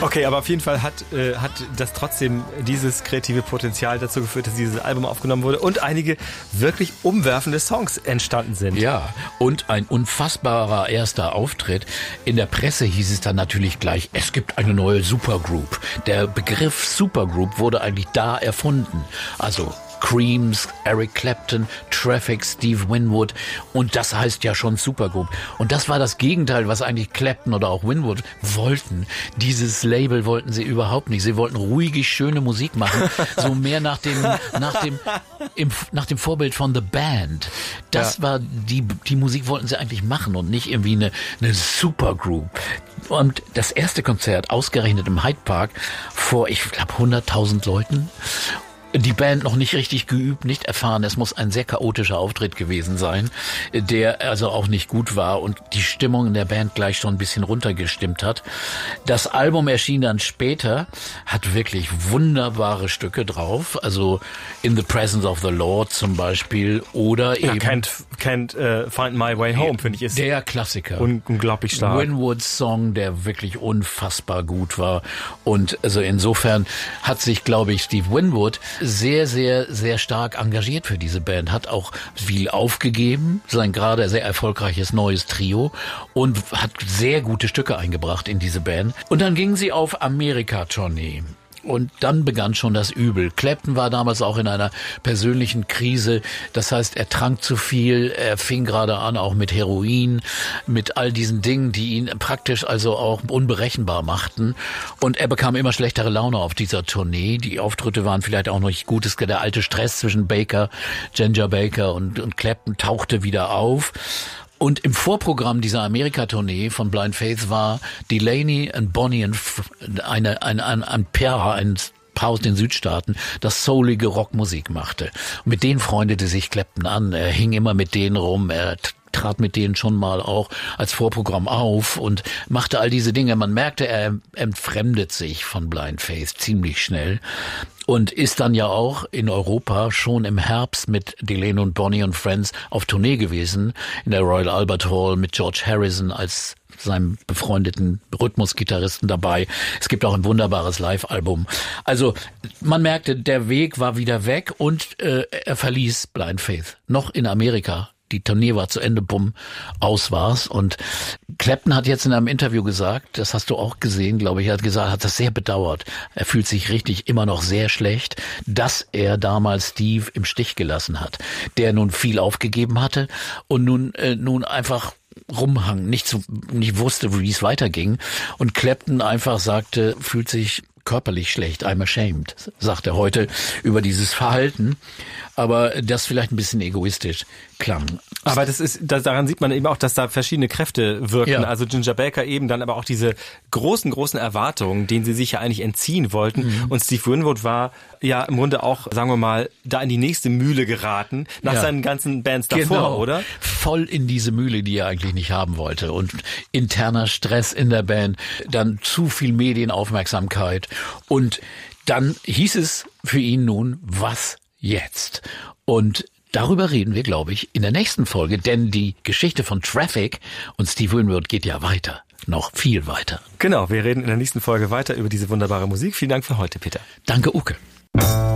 Okay, aber auf jeden Fall hat das trotzdem dieses kreative Potenzial dazu geführt, dass dieses Album aufgenommen wurde und einige wirklich umwerfende Songs entstanden sind. Ja, und ein unfassbarer erster Auftritt. In der Presse hieß es dann natürlich gleich, es gibt eine neue Supergroup. Der Begriff Supergroup wurde eigentlich da erfunden. Also Creams, Eric Clapton, Traffic, Steve Winwood und das heißt ja schon Supergroup. Und das war das Gegenteil, was eigentlich Clapton oder auch Winwood wollten. Dieses Label wollten sie überhaupt nicht. Sie wollten ruhige, schöne Musik machen, so mehr nach dem Vorbild von The Band. Das war die Musik wollten sie eigentlich machen und nicht irgendwie eine Supergroup. Und das erste Konzert, ausgerechnet im Hyde Park, vor, ich glaube, 100.000 Leuten. Die Band noch nicht richtig geübt, nicht erfahren. Es muss ein sehr chaotischer Auftritt gewesen sein, der also auch nicht gut war und die Stimmung in der Band gleich schon ein bisschen runtergestimmt hat. Das Album erschien dann später, hat wirklich wunderbare Stücke drauf, also In the Presence of the Lord zum Beispiel oder eben Can't Find My Way Home, finde ich, ist der Klassiker. Unglaublich stark. Winwoods Song, der wirklich unfassbar gut war und also insofern hat sich, glaube ich, Steve Winwood sehr, sehr, sehr stark engagiert für diese Band, hat auch viel aufgegeben, sein gerade sehr erfolgreiches neues Trio und hat sehr gute Stücke eingebracht in diese Band. Und dann gingen sie auf Amerika-Tournee. Und dann begann schon das Übel. Clapton war damals auch in einer persönlichen Krise. Das heißt, er trank zu viel. Er fing gerade an, auch mit Heroin, mit all diesen Dingen, die ihn praktisch also auch unberechenbar machten. Und er bekam immer schlechtere Laune auf dieser Tournee. Die Auftritte waren vielleicht auch noch nicht gut. Der alte Stress zwischen Ginger Baker und Clapton tauchte wieder auf. Und im Vorprogramm dieser Amerika-Tournee von Blind Faith war Delaney und Bonnie ein Paar aus den Südstaaten, das soulige Rockmusik machte. Und mit denen freundete sich Clapton an. Er hing immer mit denen rum. Er trat mit denen schon mal auch als Vorprogramm auf und machte all diese Dinge. Man merkte, er entfremdet sich von Blind Faith ziemlich schnell. Und ist dann ja auch in Europa schon im Herbst mit Delaney und Bonnie und Friends auf Tournee gewesen, in der Royal Albert Hall mit George Harrison als seinem befreundeten Rhythmusgitarristen dabei. Es gibt auch ein wunderbares Live-Album. Also man merkte, der Weg war wieder weg und er verließ Blind Faith, noch in Amerika. Die Tournee war zu Ende, bumm, aus war's. Und Clapton hat jetzt in einem Interview gesagt, das hast du auch gesehen, glaube ich, er hat gesagt, hat das sehr bedauert. Er fühlt sich richtig immer noch sehr schlecht, dass er damals Steve im Stich gelassen hat, der nun viel aufgegeben hatte und nun einfach rumhang, nicht wusste, wie es weiterging. Und Clapton einfach sagte, fühlt sich körperlich schlecht, I'm ashamed, sagt er heute über dieses Verhalten. Aber das vielleicht ein bisschen egoistisch klang. Aber daran sieht man eben auch, dass da verschiedene Kräfte wirken. Ja. Also Ginger Baker eben, dann aber auch diese großen Erwartungen, denen sie sich ja eigentlich entziehen wollten. Mhm. Und Steve Winwood war ja im Grunde auch, sagen wir mal, da in die nächste Mühle geraten, nach seinen ganzen Bands davor, oder? Voll in diese Mühle, die er eigentlich nicht haben wollte. Und interner Stress in der Band, dann zu viel Medienaufmerksamkeit. Und dann hieß es für ihn nun, was jetzt? Und darüber reden wir, glaube ich, in der nächsten Folge, denn die Geschichte von Traffic und Steve Winwood geht ja weiter, noch viel weiter. Genau, wir reden in der nächsten Folge weiter über diese wunderbare Musik. Vielen Dank für heute, Peter. Danke, Uke.